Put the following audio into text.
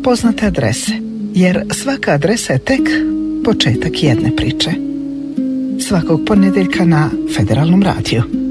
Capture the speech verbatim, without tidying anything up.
poznate adrese, jer svaka adresa je tek početak jedne priče. Svakog ponedjeljka na Federalnom radiju.